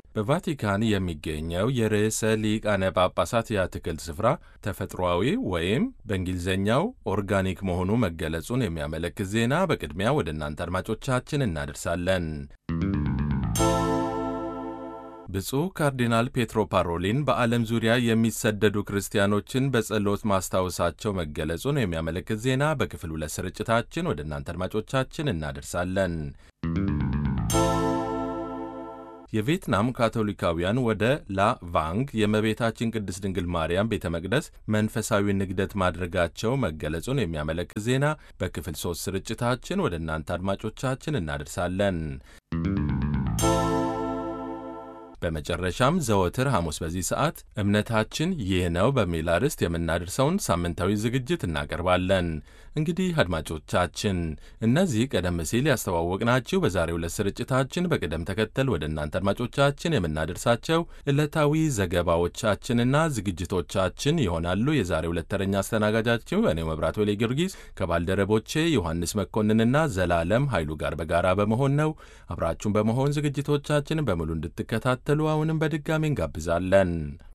በቫቲካን የሚገኘው የርዕሰ ሊቃነ ጳጳሳት የአትክልት ስፍራ ተፈጥሯዊ ወይም በእንግሊዝኛው ኦርጋኒክ መሆኑ መገለጹን የሚያመለክት ዜና በቅድሚያ ወደ እናንተ አድማጮቻችን እናደርሳለን። ብፁዕ ካርዲናል ፔትሮ ፓሮሊን በዓለም ዙሪያ የሚሰደዱ ክርስቲያኖችን በጸሎት ማስታወሳቸው መገለጹን የሚያመለክት ዜና በክፍል 2 ስርጭታችን ወደ እናንተ አድማጮቻችን እናደርሳለን። የቪየትናም ካቶሊካውያን ወደ ላቫንግ የእመቤታችን ቅድስት ድንግል ማርያም ቤተ መቅደስ መንፈሳዊ ንግደት ማድረጋቸው መገለጹን የሚያመለክት ዜና በክፍል 3 ስርጭታችን ወደ እናንተ አድማጮቻችን እናደርሳለን። በመጨረሻም ዘወትር ሐሙስ በዚህ ሰዓት እምነታችን ይህ ነው በሚል አርዕስት የምናደርሰውን ሳምንታዊ ዝግጅት እናቀርባለን። እንግዲህ አድማጮቻችን እነዚህ ቀደም ሲል ያስተዋወቅናችሁ በዛሬው ዕለት ስርጭታችን በቅደም ተከተል ወደ እናንተ አድማጮቻችን የምናደርሳቸው ዕለታዊ ዘገባዎቻችንና ዝግጅቶቻችን ይሆናሉ። የዛሬው ዕለት ተረኛ አስተናጋጃችሁ እኔው መብራት ወሌ ጊዮርጊስ ከባልደረቦቼ ዮሐንስ መኮንንና ዘላለም ኃይሉ ጋር በጋራ በመሆን ነው። አብራችሁን በመሆን ዝግጅቶቻችን በሙሉ እንድትከታተሉ አሁንም በድጋሚ እንጋብዛለን።